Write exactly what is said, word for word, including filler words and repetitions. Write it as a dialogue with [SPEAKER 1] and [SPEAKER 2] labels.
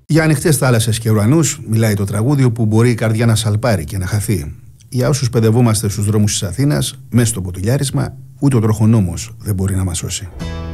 [SPEAKER 1] Για ανοιχτές θάλασσες και ουρανούς μιλάει το τραγούδι που μπορεί η καρδιά να σαλπάρει και να χαθεί. Για όσους παιδευόμαστε στους δρόμους της Αθήνας, μέσα στο ποτηλιάρισμα, ούτε ο τροχονόμος δεν μπορεί να μας σώσει.